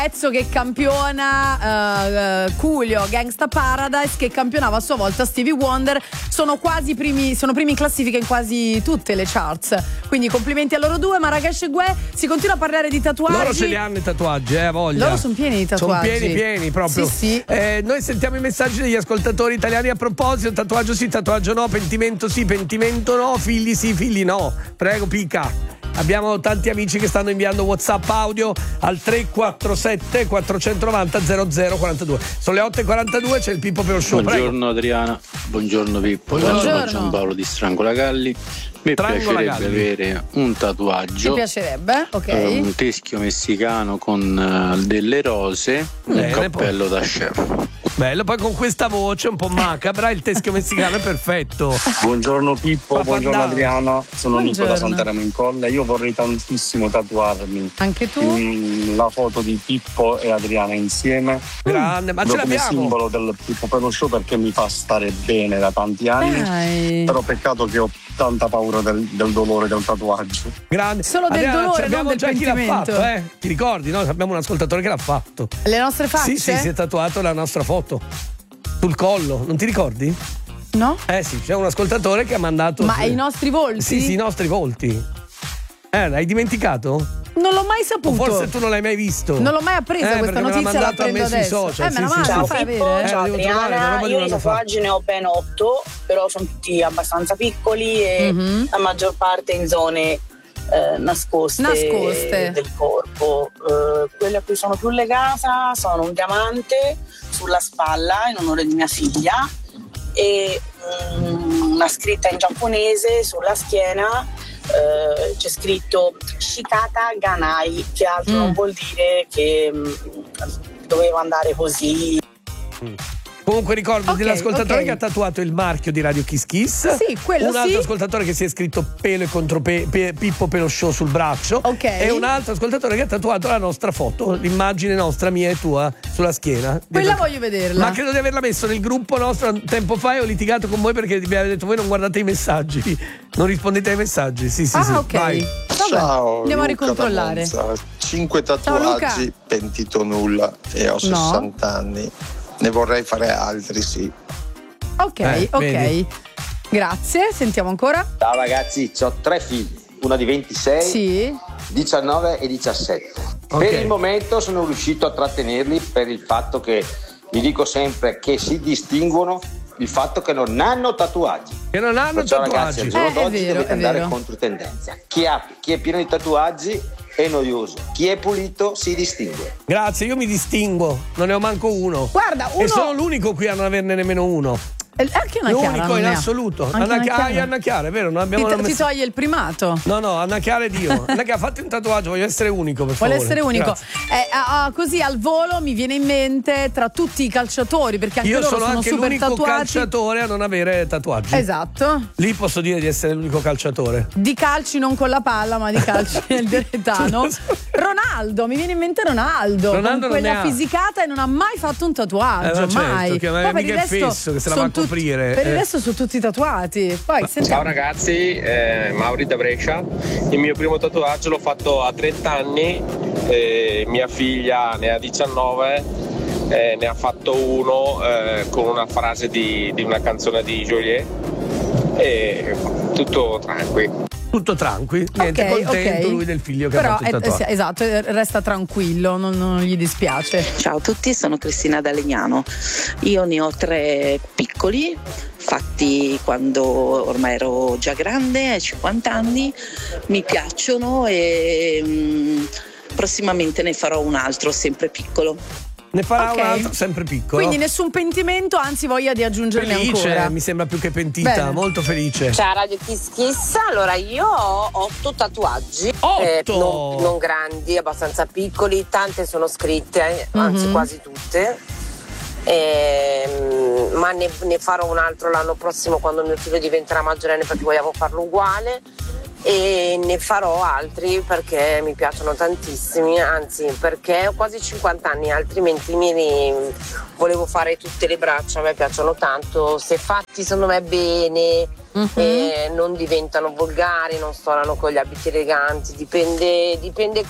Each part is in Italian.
Pezzo che campiona Coolio, Gangsta Paradise, che campionava a sua volta Stevie Wonder. Sono primi in classifica in quasi tutte le charts. Quindi complimenti a loro due. Marrakesh e Guè. Si continua a parlare di tatuaggi. Loro ce li hanno i tatuaggi, voglia. Loro sono pieni di tatuaggi. Sono pieni proprio. Sì. Noi sentiamo i messaggi degli ascoltatori italiani a proposito. Tatuaggio sì, tatuaggio no, pentimento sì, pentimento no, figli sì, figli no. Prego, Pica. Abbiamo tanti amici che stanno inviando WhatsApp audio al 347 490 0042. Sono le 8:42, c'è il Pippo per lo show. Buongiorno prego. Adriana, buongiorno Pippo. Buongiorno. Sono Giampaolo di Strangolagalli. Mi piacerebbe avere un tatuaggio. Ti piacerebbe? Ok. Un teschio messicano con delle rose, un cappello da chef. Bello, poi con questa voce un po' macabra, il teschio messicano è perfetto. Buongiorno Pippo, buongiorno Adriana, sono Nico da Santaramo in Colle. Io vorrei tantissimo tatuarmi. Anche tu? La foto di Pippo e Adriana insieme. Grande, ma ce l'abbiamo. Come simbolo del Pippo per lo show, perché mi fa stare bene da tanti anni. Dai. Però peccato che ho tanta paura del dolore del tatuaggio. Grande. Solo del Adriana, dolore, abbiamo non del già chi l'ha pentimento. fatto, Ti ricordi, no? Abbiamo un ascoltatore che l'ha fatto. Le nostre facce? Sì, si è tatuato la nostra foto sul collo, non ti ricordi? No? Sì, c'è un ascoltatore che ha mandato. Ma i nostri volti? Sì, i nostri volti. L'hai dimenticato? Non l'ho mai saputo. O forse tu non l'hai mai visto. Non l'ho mai appresa questa notizia, la prendo adesso. Social, me la manda, Ciao fai Pippo, vedere. ciao Adriana. Io i tatuaggi ne ho ben 8, però sono tutti abbastanza piccoli e la maggior parte in zone nascoste del corpo. Quelle a cui sono più legata sono un diamante sulla spalla in onore di mia figlia e una scritta in giapponese sulla schiena. C'è scritto Shikata Ganai, che altro non vuol dire che doveva andare così. Comunque ricordo dell'ascoltatore che ha tatuato il marchio di Radio Kiss Kiss. Sì, quello un altro ascoltatore che si è scritto Pelo e contro Pippo Pelo Show sul braccio. Ok. E un altro ascoltatore che ha tatuato la nostra foto, l'immagine nostra, mia e tua, sulla schiena. Quella voglio vederla. Ma credo di averla messo nel gruppo nostro tempo fa e ho litigato con voi perché vi avete detto voi non guardate i messaggi, non rispondete ai messaggi. Sì, ok. vai. Ciao, andiamo Luca a ricontrollare. 5 tatuaggi, pentito nulla e ho 60 anni. Ne vorrei fare altri, sì. Ok. Vedi. Grazie, sentiamo ancora. Ciao ragazzi, ho 3 figli, una di 26, 19 e 17. Per il momento sono riuscito a trattenerli per il fatto che vi dico sempre che si distinguono il fatto che non hanno tatuaggi. Che non hanno tatuaggi. Ragazzi, al giorno d'oggi vero, dovete è andare vero. contro tendenza. Chi è pieno di tatuaggi è noioso, chi è pulito si distingue. Grazie, io mi distingo, non ne ho manco uno. Guarda, E sono l'unico qui a non averne nemmeno uno. Anche Anna Chiara L'unico non in ne ha. assoluto. Anche Anna Chiara, è vero? Non abbiamo ti toglie il primato. No, Anna Chiara ed io. Anna Chiara, fatti un tatuaggio, voglio essere unico, per favore. Vuole essere unico. Grazie. Così al volo mi viene in mente tra tutti i calciatori, perché anche Io loro sono anche super l'unico tatuati. calciatore a non avere tatuaggi. Esatto. Lì posso dire di essere l'unico calciatore. Di calci non con la palla, ma di calci nel direttano. Ronaldo, mi viene in mente Ronaldo con non ne quella ha. fisicata e non ha mai fatto un tatuaggio, Certo, mai. che Poi per il mica è resto fesso che se la va a sono coprire. Per il resto sono tutti tatuati. Poi Ciao sentiamo. ragazzi, Mauri da Brescia. Il mio primo tatuaggio l'ho fatto a 30 anni, mia figlia ne ha 19, ne ha fatto uno con una frase di una canzone di Joliet e tutto tranquillo. Tutto tranquillo, niente, contento lui del figlio che Però ha fatto il tatuaggio. esatto, resta tranquillo, non gli dispiace. Ciao a tutti, sono Cristina da Legnano. Io ne ho 3 piccoli, fatti quando ormai ero già grande, ai 50 anni, mi piacciono e prossimamente ne farò un altro sempre piccolo. Ne farà un altro sempre piccolo. Quindi nessun pentimento, anzi voglia di aggiungerne felice, ancora. mi sembra più che pentita. Bene. Molto felice. Ciao Radio Kiss Kiss, allora io ho 8 tatuaggi. 8? Non grandi, abbastanza piccoli, tante sono scritte, anzi quasi tutte. Ma ne farò un altro l'anno prossimo quando mio figlio diventerà maggiorenne, perché vogliamo farlo uguale. e ne farò altri perché mi piacciono tantissimi, anzi perché ho quasi 50 anni, altrimenti volevo fare tutte le braccia, a me piacciono tanto, se fatti secondo me bene, non diventano volgari, non storano con gli abiti eleganti, dipende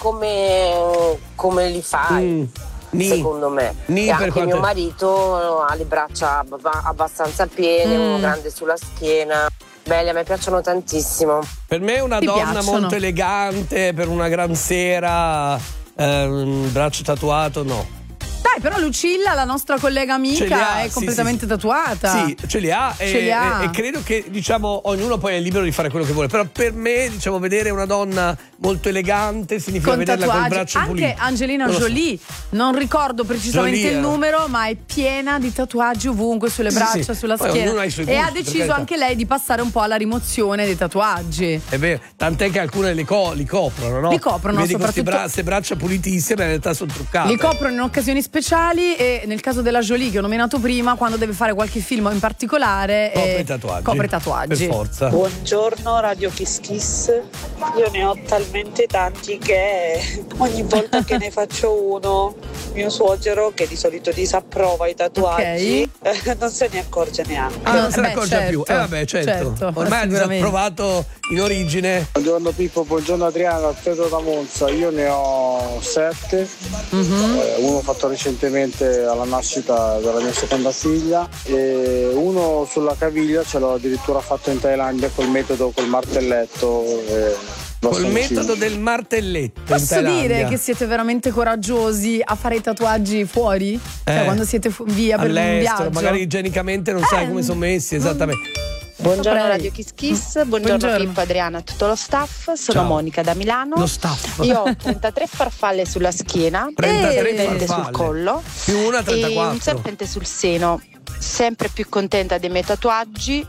come li fai. Secondo me e anche mio marito ha le braccia abbastanza piene, uno grande sulla schiena, belli, a me piacciono tantissimo. Per me è una donna molto elegante, per una gran sera, braccio tatuato no. Dai, però Lucilla, la nostra collega amica, è completamente tatuata. Sì, ce li ha. E credo che, diciamo, ognuno poi è libero di fare quello che vuole. Però per me, diciamo, vedere una donna molto elegante significa vederla col braccio pulito. Anche Angelina Jolie, non ricordo precisamente il numero, ma è piena di tatuaggi ovunque, sulle braccia, sulla schiena. E ha deciso anche lei di passare un po' alla rimozione dei tatuaggi. È vero, tant'è che alcune li coprono, no? Li coprono, vedi soprattutto queste braccia pulitissime, in realtà sono truccate. Li coprono in occasioni speciali e nel caso della Jolie che ho nominato prima, quando deve fare qualche film in particolare, copre i tatuaggi. Per forza. Buongiorno Radio Kiss Kiss. Io ne ho talmente tanti che ogni volta che ne faccio uno, mio suocero, che di solito disapprova i tatuaggi, non se ne accorge neanche. Non se ne accorge più. Vabbè, certo. Ormai ha disapprovato in origine. Buongiorno Pippo, buongiorno Adriano, Alfredo da Monza. Io ne ho 7. Uno fatto recentemente alla nascita della mia seconda figlia e uno sulla caviglia ce l'ho addirittura fatto in Thailandia col martelletto. Col metodo del martelletto. Posso dire che siete veramente coraggiosi a fare i tatuaggi fuori? Cioè quando siete via per un viaggio? Magari igienicamente non sai come sono messi esattamente. Buongiorno Radio Kiss Kiss, buongiorno Pippo, Adriana, a tutto lo staff. Sono Monica da Milano. Lo staff. Io ho 33 farfalle sulla schiena, 33 farfalle sul collo più una 34. E un serpente sul seno. Sempre più contenta dei miei tatuaggi,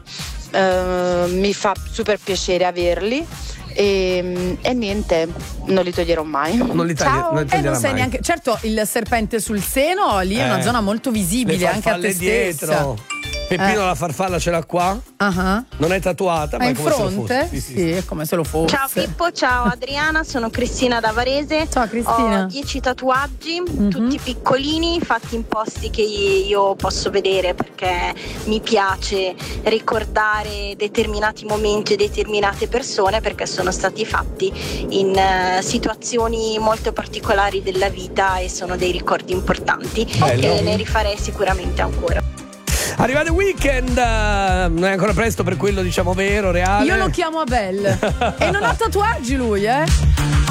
mi fa super piacere averli. E niente, non li toglierò mai. Non li toglierà non sai mai. Neanche. Certo, il serpente sul seno lì è una zona molto visibile anche a te dietro. stessa. Peppino la farfalla ce l'ha qua. Non è tatuata, ma è in come fronte? Se lo fosse. È come se lo fosse. Ciao Pippo, ciao Adriana, sono Cristina da Varese. Ciao Cristina. Ho 10 tatuaggi, tutti piccolini, fatti in posti che io posso vedere perché mi piace ricordare determinati momenti e determinate persone perché sono stati fatti in situazioni molto particolari della vita e sono dei ricordi importanti che ne rifarei sicuramente ancora. Arriva il weekend, non è ancora presto per quello, diciamo, vero, reale. Io lo chiamo Abel e non ha tatuaggi lui,